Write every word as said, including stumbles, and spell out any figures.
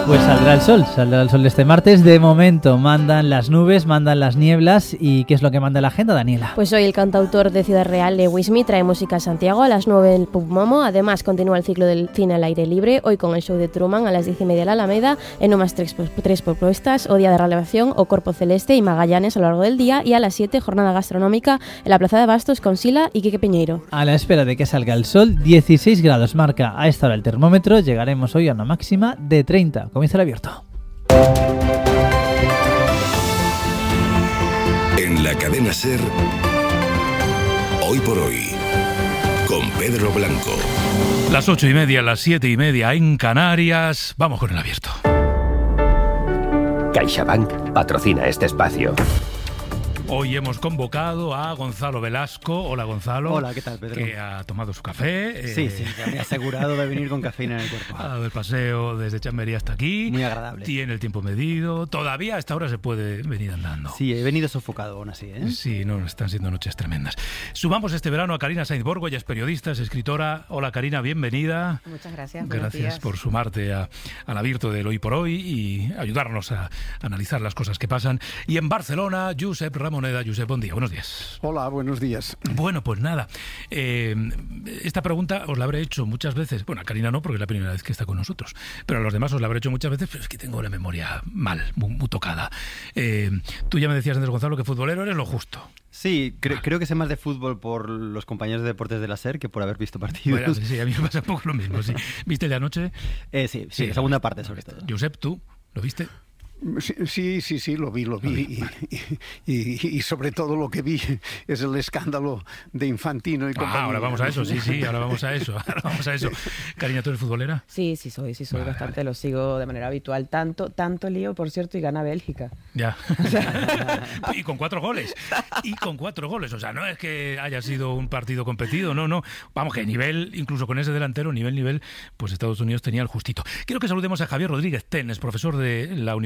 Pues saldrá el sol, saldrá el sol este martes. De momento mandan las nubes, mandan las nieblas. ¿Y qué es lo que manda la agenda, Daniela? Pues hoy el cantautor de Ciudad Real, Lewis Smith, trae música a Santiago a las nueve en el Pub Momo. Además, continúa el ciclo del cine al aire libre, hoy con el show de Truman a las diez y media en la Alameda, en unas tres, tres propuestas, o Día de Relevación o Corpo Celeste y Magallanes a lo largo del día, y a las siete, jornada gastronómica en la Plaza de Bastos con Sila y Quique Piñeiro. A la espera de que salga el sol, dieciséis grados marca a esta hora el termómetro. Llegaremos hoy a una máxima de treinta. Comienza el abierto. En la cadena SER, Hoy por Hoy, con Pedro Blanco. Las ocho y media, las siete y media en Canarias. Vamos con el abierto. CaixaBank patrocina este espacio. Hoy hemos convocado a Gonzalo Velasco. Hola, Gonzalo. Hola, ¿qué tal, Pedro? Que ha tomado su café. Sí, eh, sí, ya me he asegurado de venir con cafeína en el cuerpo. Ha dado el paseo desde Chamberí hasta aquí. Muy agradable. Tiene el tiempo medido. Todavía a esta hora se puede venir andando. Sí, he venido sofocado aún así, ¿eh? Sí, no, están siendo noches tremendas. Subamos este verano a Karina Sainz Borgo, ella es periodista, es escritora. Hola, Karina, bienvenida. Muchas gracias. Gracias por sumarte a, al abierto del Hoy por Hoy y ayudarnos a analizar las cosas que pasan. Y en Barcelona, Josep Ramoneda. Josep, buen día. Buenos días. Hola, buenos días. Bueno, pues nada, eh, esta pregunta os la habré hecho muchas veces. Bueno, a Karina no, porque es la primera vez que está con nosotros, pero a los demás os la habré hecho muchas veces, pero es que tengo la memoria mal, muy, muy tocada. Eh, tú ya me decías antes, Gonzalo, que futbolero eres lo justo. Sí, cre- creo que sé más de fútbol por los compañeros de deportes de la SER que por haber visto partidos. Bueno, sí, a mí me pasa un poco lo mismo. Sí. ¿Viste el de anoche? Eh, sí, sí, Sí, la segunda parte sobre todo. Josep, ¿tú lo viste? Sí, sí, sí, lo vi, lo vi. Y, y, y sobre todo lo que vi es el escándalo de Infantino y compañía. Ah, ahora vamos a eso, sí, sí, ahora vamos a eso. Ahora vamos a eso. Karina, ¿tú eres futbolera? Sí, sí soy, sí soy Vale, bastante, vale. lo sigo de manera habitual. Tanto, tanto lío, por cierto, y gana Bélgica. Ya. Y con cuatro goles. Y con cuatro goles. O sea, no es que haya sido un partido competido, no, no. Vamos, que nivel, incluso con ese delantero, nivel, nivel, pues Estados Unidos tenía el justito. Quiero que saludemos a Javier Rodríguez Ten, es profesor de la Universidad